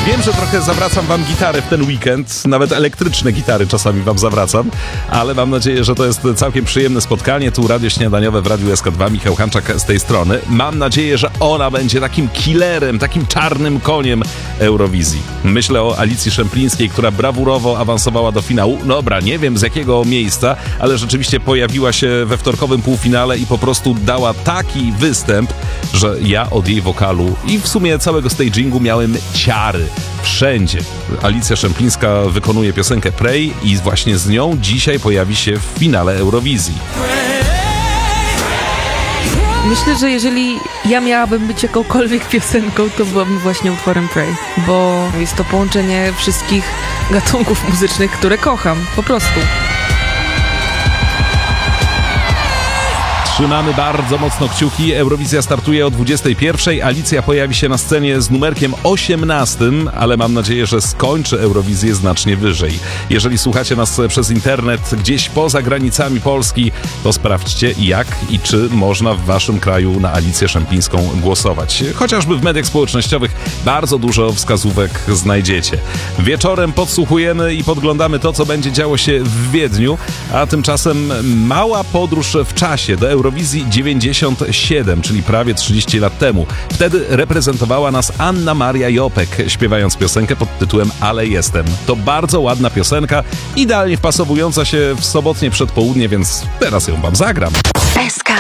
Wiem, że trochę zawracam wam gitary w ten weekend, nawet elektryczne gitary czasami wam zawracam, ale mam nadzieję, że to jest całkiem przyjemne spotkanie. Tu Radio Śniadaniowe w Radiu SK2, Michał Hanczak z tej strony. Mam nadzieję, że ona będzie takim killerem, takim czarnym koniem Eurowizji. Myślę o Alicji Szemplińskiej, która brawurowo awansowała do finału. Dobra, nie wiem z jakiego miejsca, ale rzeczywiście pojawiła się we wtorkowym półfinale i po prostu dała taki występ, że ja od jej wokalu i w sumie całego stagingu miałem ciary. Wszędzie. Alicja Szemplińska wykonuje piosenkę Pray i właśnie z nią dzisiaj pojawi się w finale Eurowizji. Myślę, że jeżeli ja miałabym być jakąkolwiek piosenką, to byłabym właśnie utworem Pray, bo jest to połączenie wszystkich gatunków muzycznych, które kocham, po prostu. Trzymamy bardzo mocno kciuki. Eurowizja startuje o 21:00. Alicja pojawi się na scenie z numerkiem 18, ale mam nadzieję, że skończy Eurowizję znacznie wyżej. Jeżeli słuchacie nas przez internet gdzieś poza granicami Polski, to sprawdźcie jak i czy można w waszym kraju na Alicję Szemplińską głosować. Chociażby w mediach społecznościowych bardzo dużo wskazówek znajdziecie. Wieczorem podsłuchujemy i podglądamy to, co będzie działo się w Wiedniu, a tymczasem mała podróż w czasie do Eurowizji 97, czyli prawie 30 lat temu. Wtedy reprezentowała nas Anna Maria Jopek, śpiewając piosenkę pod tytułem Ale jestem. To bardzo ładna piosenka, idealnie wpasowująca się w sobotnie przedpołudnie, więc teraz ją wam zagram. SK.